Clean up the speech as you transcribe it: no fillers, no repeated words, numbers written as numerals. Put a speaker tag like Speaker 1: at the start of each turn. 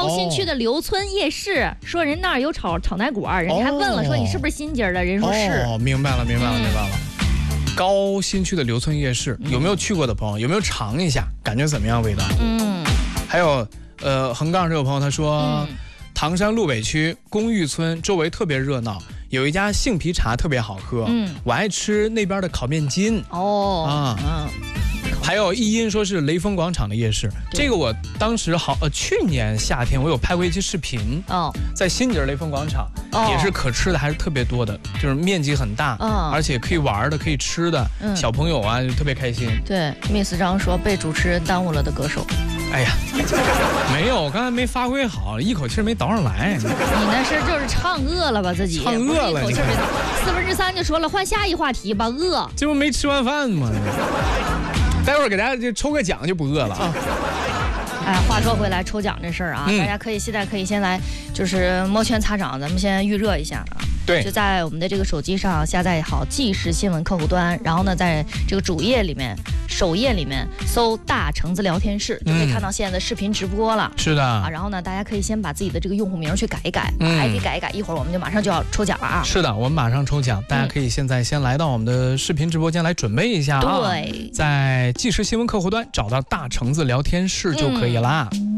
Speaker 1: 新区的刘村夜市，说人那儿有炒奶馆，人家还问了说你是不是新街的，人说是。
Speaker 2: 哦，明白了。高新区的刘村夜市，有没有去过的朋友？有没有尝一下？感觉怎么样？味道？还有横杠这个朋友他说，唐山路北区公寓村周围特别热闹，有一家杏皮茶特别好喝。我爱吃那边的烤面筋。还有一音说是雷锋广场的夜市，这个我当时去年夏天我有拍过一期视频。在新街雷锋广场，也是可吃的还是特别多的，就是面积很大，而且可以玩的可以吃的，小朋友啊就特别开心。
Speaker 1: 对 ，Miss 张说被主持人耽误了的歌手。
Speaker 2: 哎呀，没有，我刚才没发挥好，一口气没倒上来。
Speaker 1: 你那是就是唱饿了吧自己？
Speaker 2: 唱饿了，
Speaker 1: 一口气3/4就说了，换下一话题吧，饿。
Speaker 2: 这不没吃完饭吗？待会儿给大家就抽个奖就不饿了啊。
Speaker 1: 话说回来，抽奖这事儿啊，大家现在可以先来就是摩拳擦掌，咱们先预热一下啊。
Speaker 2: 对，
Speaker 1: 就在我们的这个手机上下载好即时新闻客户端，然后呢，在这个主页里面、首页里面搜大橙子聊天室，就可以看到现在的视频直播了。
Speaker 2: 是的
Speaker 1: 啊，然后呢，大家可以先把自己的这个用户名去改一改，ID 改一改，一会儿我们就马上就要抽奖了啊。
Speaker 2: 是的，我们马上抽奖，大家可以现在先来到我们的视频直播间来准备一下啊。
Speaker 1: 对，
Speaker 2: 在即时新闻客户端找到大橙子聊天室就可以啦。